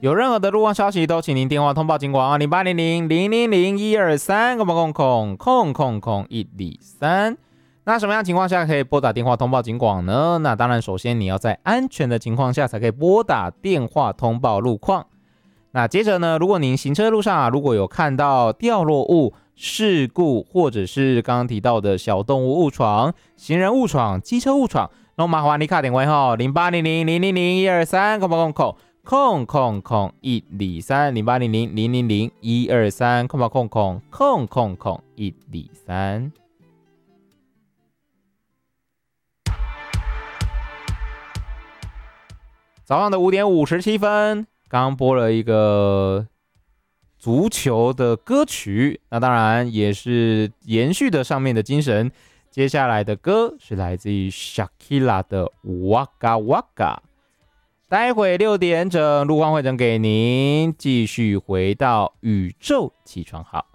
有任何的路况消息都请您电话通报警广0800-000-123，那什么样的情况下可以拨打电话通报警广呢？那当然首先你要在安全的情况下才可以拨打电话通报路况。那接着呢，如果您行车路上如果有看到掉落物、事故，或者是刚刚提到的小动物误闯、行人误闯、机车误闯，那麻烦你打电话0800-000-123，早上的5点57分，刚刚播了一个足球的歌曲，那当然也是延续的上面的精神。接下来的歌是来自于 Shakira 的 Waka Waka。待会6点整路况会诊给您，继续回到宇宙起床号。